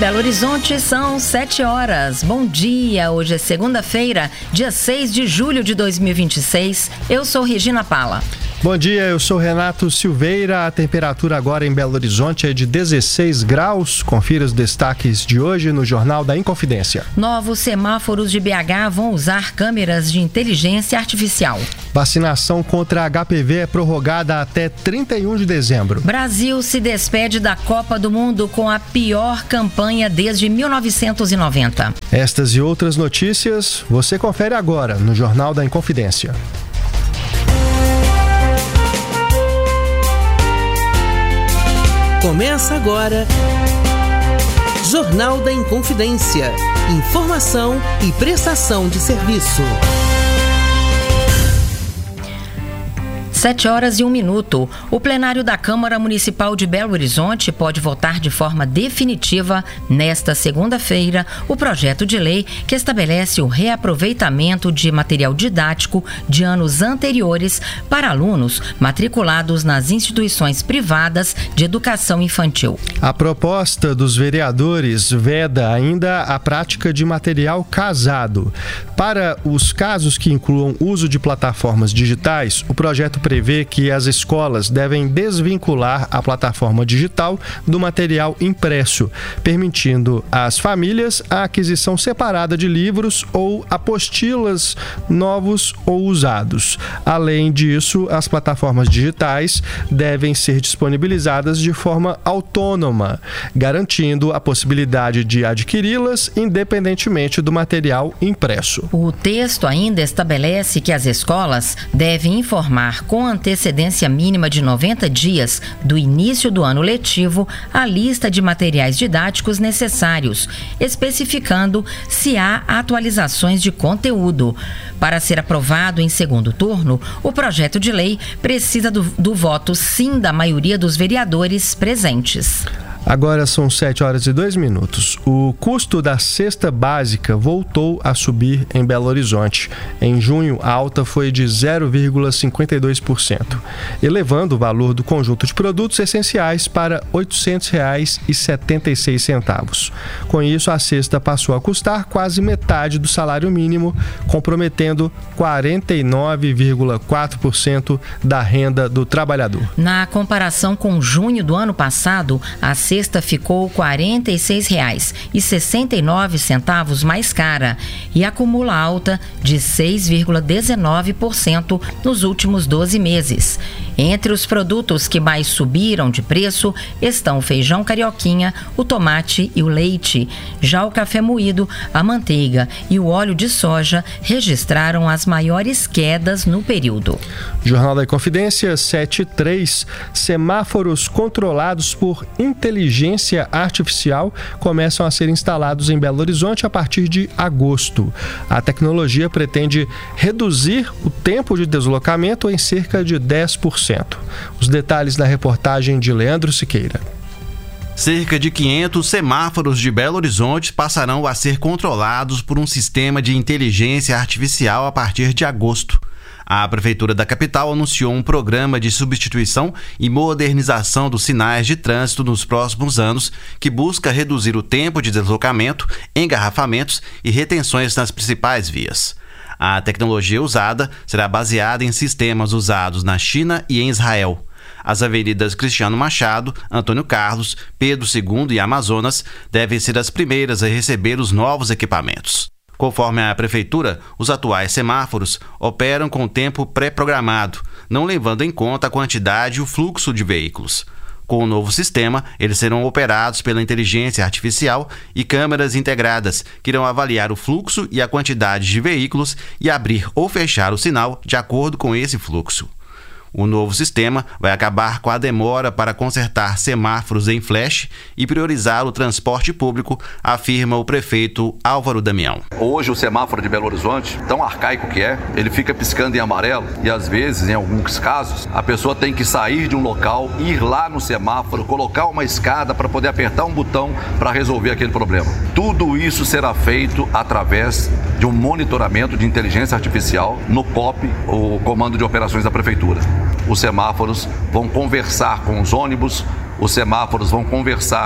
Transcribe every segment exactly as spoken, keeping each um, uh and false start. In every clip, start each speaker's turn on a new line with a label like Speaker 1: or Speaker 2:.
Speaker 1: Belo Horizonte são sete horas. Bom dia, hoje é segunda-feira, dia seis de julho de dois mil e vinte e seis. Eu sou Regina Pala.
Speaker 2: Bom dia, eu sou Renato Silveira. A temperatura agora em Belo Horizonte é de dezesseis graus. Confira os destaques de hoje no Jornal da Inconfidência.
Speaker 1: Novos semáforos de B H vão usar câmeras de inteligência artificial.
Speaker 2: Vacinação contra H P V é prorrogada até trinta e um de dezembro.
Speaker 1: Brasil se despede da Copa do Mundo com a pior campanha desde mil novecentos e noventa.
Speaker 2: Estas e outras notícias você confere agora no Jornal da Inconfidência.
Speaker 3: Começa agora, Jornal da Inconfidência. Informação e prestação de serviço.
Speaker 1: Sete horas e um minuto. O plenário da Câmara Municipal de Belo Horizonte pode votar de forma definitiva, nesta segunda-feira, o projeto de lei que estabelece o reaproveitamento de material didático de anos anteriores para alunos matriculados nas instituições privadas de educação infantil.
Speaker 2: A proposta dos vereadores veda ainda a prática de material casado. Para os casos que incluam uso de plataformas digitais, o projeto prevê que as escolas devem desvincular a plataforma digital do material impresso, permitindo às famílias a aquisição separada de livros ou apostilas novos ou usados. Além disso, as plataformas digitais devem ser disponibilizadas de forma autônoma, garantindo a possibilidade de adquiri-las independentemente do material impresso.
Speaker 1: O texto ainda estabelece que as escolas devem informar com antecedência mínima de noventa dias do início do ano letivo a lista de materiais didáticos necessários, especificando se há atualizações de conteúdo. Para ser aprovado em segundo turno, o projeto de lei precisa do, do voto sim da maioria dos vereadores presentes.
Speaker 2: Agora são sete horas e dois minutos. O custo da cesta básica voltou a subir em Belo Horizonte. Em junho, a alta foi de zero vírgula cinquenta e dois por cento, elevando o valor do conjunto de produtos essenciais para oitocentos reais e setenta e seis centavos. Com isso, a cesta passou a custar quase metade do salário mínimo, comprometendo quarenta e nove vírgula quatro por cento da renda do trabalhador.
Speaker 1: Na comparação com junho do ano passado, a cesta ficou quarenta e seis reais e sessenta e nove centavos mais cara e acumula alta de seis vírgula dezenove por cento nos últimos doze meses. Entre os produtos que mais subiram de preço estão o feijão carioquinha, o tomate e o leite. Já o café moído, a manteiga e o óleo de soja registraram as maiores quedas no período.
Speaker 2: Jornal da Inconfidência sete e três. Semáforos controlados por inteligência artificial começam a ser instalados em Belo Horizonte a partir de agosto. A tecnologia pretende reduzir o tempo de deslocamento em cerca de dez por cento. Os detalhes na reportagem de Leandro Siqueira.
Speaker 4: Cerca de quinhentos semáforos de Belo Horizonte passarão a ser controlados por um sistema de inteligência artificial a partir de agosto. A Prefeitura da capital anunciou um programa de substituição e modernização dos sinais de trânsito nos próximos anos, que busca reduzir o tempo de deslocamento, engarrafamentos e retenções nas principais vias. A tecnologia usada será baseada em sistemas usados na China e em Israel. As avenidas Cristiano Machado, Antônio Carlos, Pedro segundo e Amazonas devem ser as primeiras a receber os novos equipamentos. Conforme a Prefeitura, os atuais semáforos operam com tempo pré-programado, não levando em conta a quantidade e o fluxo de veículos. Com o novo sistema, eles serão operados pela inteligência artificial e câmeras integradas, que irão avaliar o fluxo e a quantidade de veículos e abrir ou fechar o sinal de acordo com esse fluxo. O novo sistema vai acabar com a demora para consertar semáforos em flash e priorizar o transporte público, afirma o prefeito Álvaro Damião.
Speaker 5: Hoje o semáforo de Belo Horizonte, tão arcaico que é, ele fica piscando em amarelo e às vezes, em alguns casos, a pessoa tem que sair de um local, ir lá no semáforo, colocar uma escada para poder apertar um botão para resolver aquele problema. Tudo isso será feito através de um monitoramento de inteligência artificial no C O P, o Comando de Operações da Prefeitura. Os semáforos vão conversar com os ônibus, os semáforos vão conversar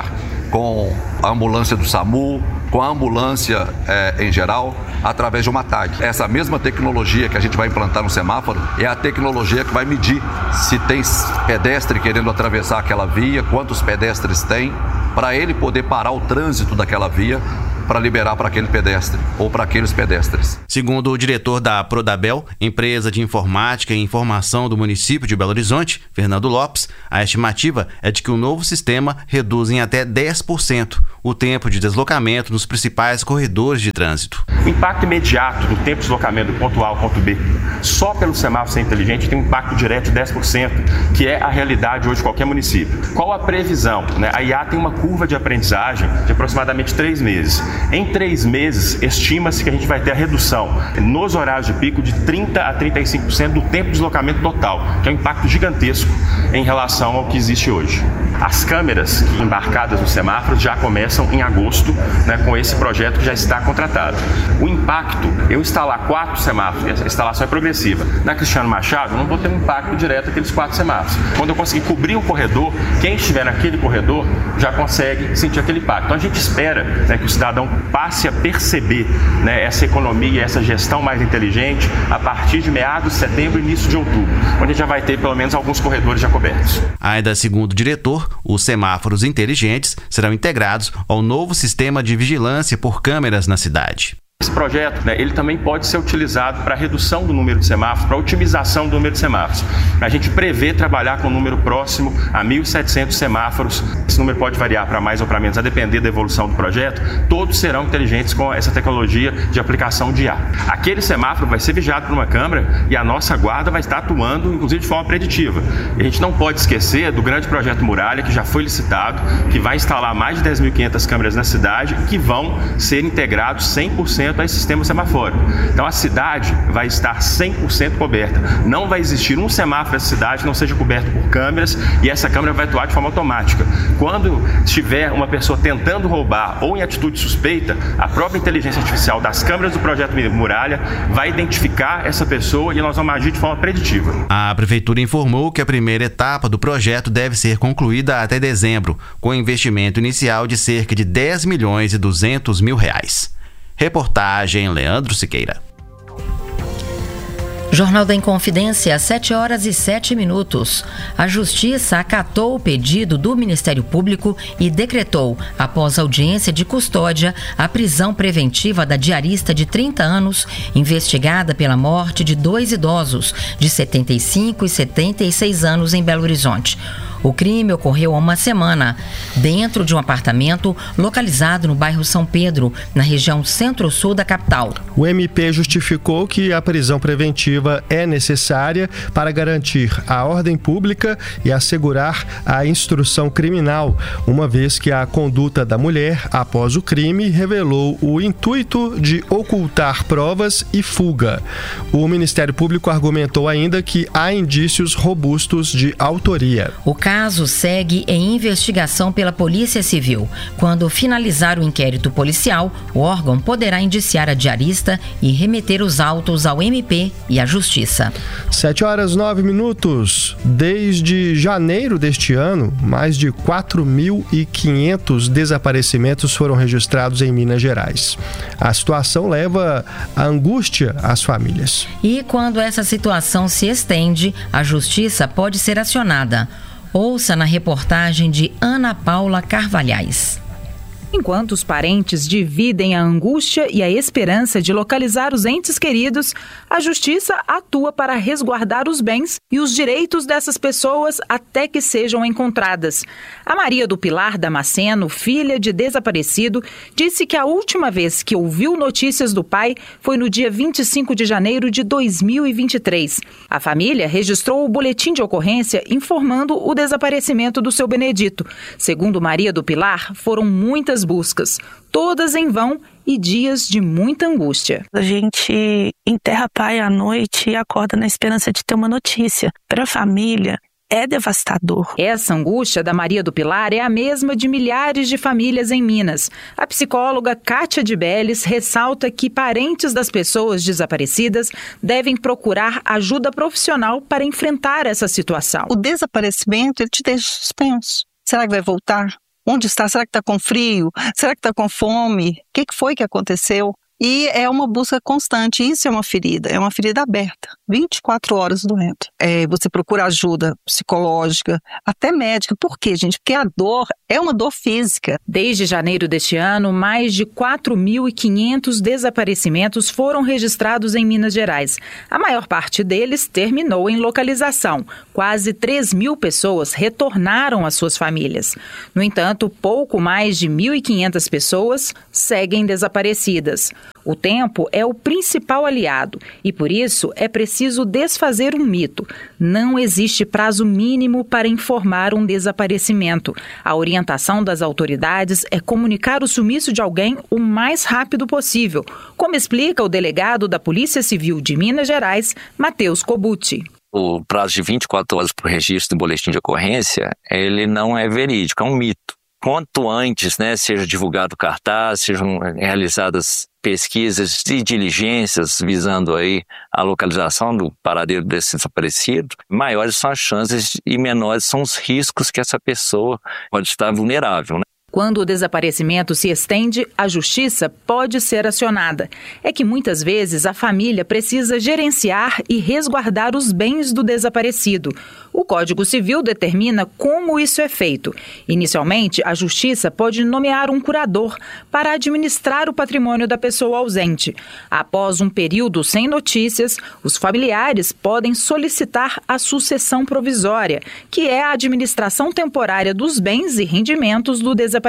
Speaker 5: com a ambulância do SAMU, com a ambulância é, em geral, através de uma tag. Essa mesma tecnologia que a gente vai implantar no semáforo é a tecnologia que vai medir se tem pedestre querendo atravessar aquela via, quantos pedestres tem, para ele poder parar o trânsito daquela via, para liberar para aquele pedestre ou para aqueles pedestres.
Speaker 4: Segundo o diretor da Prodabel, empresa de informática e informação do município de Belo Horizonte, Fernando Lopes, a estimativa é de que o novo sistema reduz em até dez por cento o tempo de deslocamento nos principais corredores de trânsito.
Speaker 6: O impacto imediato do tempo de deslocamento do ponto A ao ponto B, só pelo semáforo ser inteligente, tem um impacto direto de dez por cento, que é a realidade hoje de qualquer município. Qual a previsão? A I A tem uma curva de aprendizagem de aproximadamente três meses. Em três meses, estima-se que a gente vai ter a redução nos horários de pico de trinta a trinta e cinco por cento do tempo de deslocamento total, que é um impacto gigantesco em relação ao que existe hoje. As câmeras embarcadas no semáforo já começam em agosto, né, com esse projeto que já está contratado. O impacto, eu instalar quatro semáforos, a instalação é progressiva. Na Cristiano Machado, eu não vou ter um impacto direto naqueles quatro semáforos. Quando eu conseguir cobrir um corredor, quem estiver naquele corredor já consegue sentir aquele impacto. Então a gente espera, né, que o cidadão passe a perceber, né, essa economia, essa gestão mais inteligente a partir de meados de setembro e início de outubro, onde a gente já vai ter pelo menos alguns corredores já cobertos.
Speaker 4: Ainda segundo o diretor, os semáforos inteligentes serão integrados ao novo sistema de vigilância por câmeras na cidade.
Speaker 6: Esse projeto, né, ele também pode ser utilizado para redução do número de semáforos, para otimização do número de semáforos. A gente prevê trabalhar com um número próximo a mil e setecentos semáforos. Esse número pode variar para mais ou para menos, a depender da evolução do projeto. Todos serão inteligentes com essa tecnologia de aplicação de I A. Aquele semáforo vai ser vigiado por uma câmera e a nossa guarda vai estar atuando, inclusive, de forma preditiva. E a gente não pode esquecer do grande projeto Muralha, que já foi licitado, que vai instalar mais de dez mil e quinhentas câmeras na cidade, que vão ser integrados cem por cento a esse sistema semafórico. Então a cidade vai estar cem por cento coberta. Não vai existir um semáforo na cidade que não seja coberto por câmeras e essa câmera vai atuar de forma automática. Quando tiver uma pessoa tentando roubar ou em atitude suspeita, a própria inteligência artificial das câmeras do projeto Muralha vai identificar essa pessoa e nós vamos agir de forma preditiva.
Speaker 4: A Prefeitura informou que a primeira etapa do projeto deve ser concluída até dezembro, com investimento inicial de cerca de dez milhões e duzentos mil reais. Reportagem Leandro Siqueira.
Speaker 1: Jornal da Inconfidência, sete horas e sete minutos. A Justiça acatou o pedido do Ministério Público e decretou, após audiência de custódia, a prisão preventiva da diarista de trinta anos, investigada pela morte de dois idosos de setenta e cinco e setenta e seis anos em Belo Horizonte. O crime ocorreu há uma semana, dentro de um apartamento localizado no bairro São Pedro, na região centro-sul da capital.
Speaker 2: O M P justificou que a prisão preventiva é necessária para garantir a ordem pública e assegurar a instrução criminal, uma vez que a conduta da mulher após o crime revelou o intuito de ocultar provas e fuga. O Ministério Público argumentou ainda que há indícios robustos de autoria.
Speaker 1: O O caso segue em investigação pela Polícia Civil. Quando finalizar o inquérito policial, o órgão poderá indiciar a diarista e remeter os autos ao M P e à Justiça.
Speaker 2: sete horas nove minutos. Desde janeiro deste ano, mais de quatro mil e quinhentos desaparecimentos foram registrados em Minas Gerais. A situação leva a angústia às famílias.
Speaker 1: E quando essa situação se estende, a Justiça pode ser acionada. Ouça na reportagem de Ana Paula Carvalhais.
Speaker 7: Enquanto os parentes dividem a angústia e a esperança de localizar os entes queridos, a Justiça atua para resguardar os bens e os direitos dessas pessoas até que sejam encontradas. A Maria do Pilar Damasceno, filha de desaparecido, disse que a última vez que ouviu notícias do pai foi no dia vinte e cinco de janeiro de dois mil e vinte e três. A família registrou o boletim de ocorrência informando o desaparecimento do seu Benedito. Segundo Maria do Pilar, foram muitas buscas, todas em vão e dias de muita angústia.
Speaker 8: A gente enterra pai à noite e acorda na esperança de ter uma notícia. Para a família, é devastador.
Speaker 7: Essa angústia da Maria do Pilar é a mesma de milhares de famílias em Minas. A psicóloga Kátia de Beles ressalta que parentes das pessoas desaparecidas devem procurar ajuda profissional para enfrentar essa situação.
Speaker 9: O desaparecimento, ele te deixa suspenso. Será que vai voltar?
Speaker 8: Onde está? Será que está com frio? Será que está com fome? O que foi que aconteceu? E é uma busca constante, isso é uma ferida, é uma ferida aberta, vinte e quatro horas doendo. É, você procura ajuda psicológica, até médica. Por quê, gente? Porque a dor é uma dor física.
Speaker 7: Desde janeiro deste ano, mais de quatro mil e quinhentos desaparecimentos foram registrados em Minas Gerais. A maior parte deles terminou em localização. Quase três mil pessoas retornaram às suas famílias. No entanto, pouco mais de mil e quinhentas pessoas seguem desaparecidas. O tempo é o principal aliado e, por isso, é preciso desfazer um mito. Não existe prazo mínimo para informar um desaparecimento. A orientação das autoridades é comunicar o sumiço de alguém o mais rápido possível, como explica o delegado da Polícia Civil de Minas Gerais, Matheus Cobucci.
Speaker 9: O prazo de vinte e quatro horas para o registro do boletim de ocorrência, ele não é verídico, é um mito. Quanto antes, né, seja divulgado o cartaz, sejam realizadas pesquisas e diligências visando aí a localização do paradeiro desse desaparecido, maiores são as chances e menores são os riscos que essa pessoa pode estar vulnerável, né?
Speaker 7: Quando o desaparecimento se estende, a justiça pode ser acionada. É que muitas vezes a família precisa gerenciar e resguardar os bens do desaparecido. O Código Civil determina como isso é feito. Inicialmente, a justiça pode nomear um curador para administrar o patrimônio da pessoa ausente. Após um período sem notícias, os familiares podem solicitar a sucessão provisória, que é a administração temporária dos bens e rendimentos do desaparecido.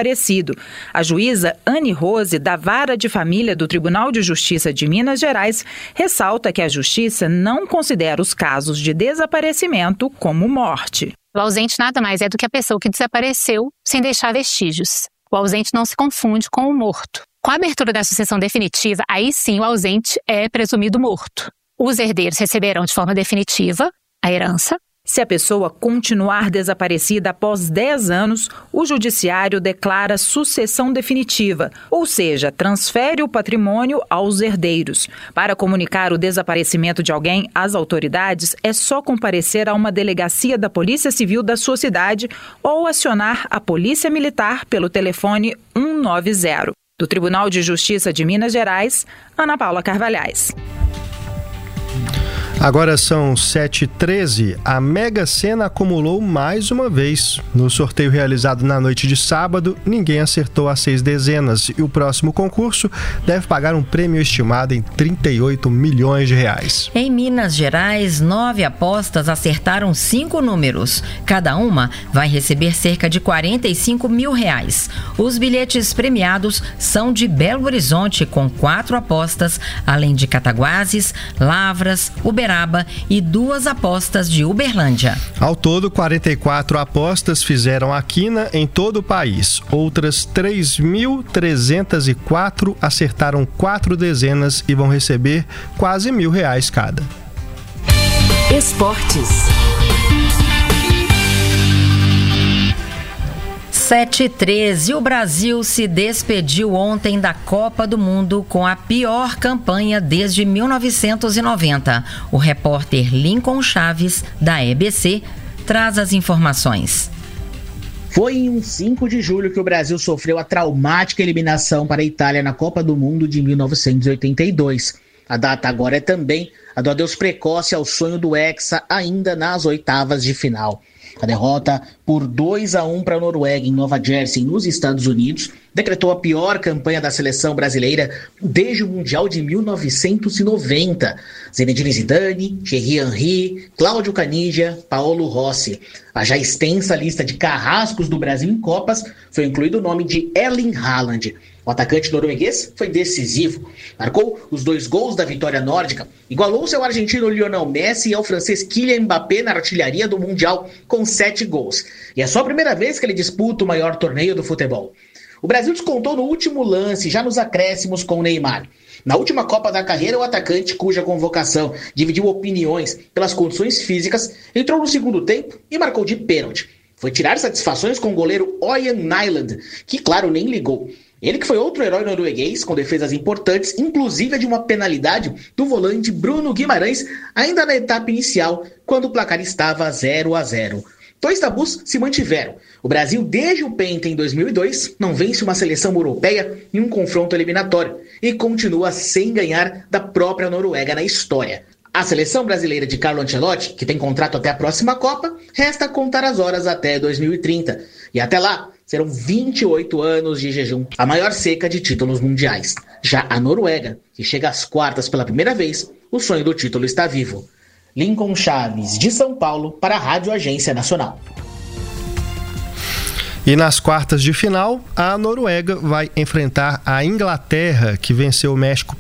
Speaker 7: A juíza Anne Rose, da Vara de Família do Tribunal de Justiça de Minas Gerais, ressalta que a justiça não considera os casos de desaparecimento como morte.
Speaker 10: O ausente nada mais é do que a pessoa que desapareceu sem deixar vestígios. O ausente não se confunde com o morto. Com a abertura da sucessão definitiva, aí sim o ausente é presumido morto. Os herdeiros receberão de forma definitiva a herança.
Speaker 7: Se a pessoa continuar desaparecida após dez anos, o judiciário declara sucessão definitiva, ou seja, transfere o patrimônio aos herdeiros. Para comunicar o desaparecimento de alguém às autoridades, é só comparecer a uma delegacia da Polícia Civil da sua cidade ou acionar a Polícia Militar pelo telefone cento e noventa. Do Tribunal de Justiça de Minas Gerais, Ana Paula Carvalhais.
Speaker 2: Agora são sete e treze. A Mega Sena acumulou mais uma vez. No sorteio realizado na noite de sábado, ninguém acertou as seis dezenas e o próximo concurso deve pagar um prêmio estimado em trinta e oito milhões de reais.
Speaker 1: Em Minas Gerais, nove apostas acertaram cinco números. Cada uma vai receber cerca de quarenta e cinco mil reais. Os bilhetes premiados são de Belo Horizonte, com quatro apostas, além de Cataguases, Lavras, Uberaba e duas apostas de Uberlândia.
Speaker 2: Ao todo, quarenta e quatro apostas fizeram a quina em todo o país. Outras três mil trezentas e quatro acertaram quatro dezenas e vão receber quase mil reais cada.
Speaker 3: Esportes.
Speaker 1: sete e treze. O Brasil se despediu ontem da Copa do Mundo com a pior campanha desde mil novecentos e noventa. O repórter Lincoln Chaves, da E B C, traz as informações.
Speaker 11: Foi em um cinco de julho que o Brasil sofreu a traumática eliminação para a Itália na Copa do Mundo de mil novecentos e oitenta e dois. A data agora é também a do adeus precoce ao sonho do Hexa, ainda nas oitavas de final. A derrota por dois a um para a Noruega em Nova Jersey, nos Estados Unidos, decretou a pior campanha da seleção brasileira desde o Mundial de mil novecentos e noventa. Zinedine Zidane, Thierry Henry, Cláudio Caniggia, Paolo Rossi. A já extensa lista de carrascos do Brasil em Copas foi incluído o nome de Erling Haaland. O atacante norueguês foi decisivo, marcou os dois gols da vitória nórdica, igualou-se ao argentino Lionel Messi e ao francês Kylian Mbappé na artilharia do Mundial com sete gols. E é só a primeira vez que ele disputa o maior torneio do futebol. O Brasil descontou no último lance, já nos acréscimos com o Neymar. Na última Copa da carreira, o atacante, cuja convocação dividiu opiniões pelas condições físicas, entrou no segundo tempo e marcou de pênalti. Foi tirar satisfações com o goleiro Ørjan Nyland, que, claro, nem ligou. Ele que foi outro herói norueguês, com defesas importantes, inclusive a de uma penalidade do volante Bruno Guimarães, ainda na etapa inicial, quando o placar estava zero a zero. Dois tabus se mantiveram. O Brasil, desde o Penta em dois mil e dois, não vence uma seleção europeia em um confronto eliminatório e continua sem ganhar da própria Noruega na história. A seleção brasileira de Carlo Ancelotti, que tem contrato até a próxima Copa, resta contar as horas até dois mil e trinta. E até lá, serão vinte e oito anos de jejum, a maior seca de títulos mundiais. Já a Noruega, que chega às quartas pela primeira vez, o sonho do título está vivo. Lincoln Chaves, de São Paulo, para a Rádio Agência Nacional.
Speaker 2: E nas quartas de final, a Noruega vai enfrentar a Inglaterra, que venceu o México